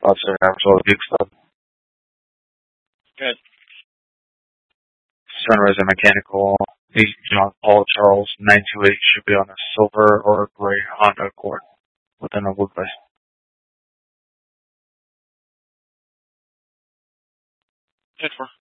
Lots of all big stuff. Good. Sunrise and Mechanical. John Paul Charles 928 should be on a silver or gray Honda Accord within a wood place. Good for.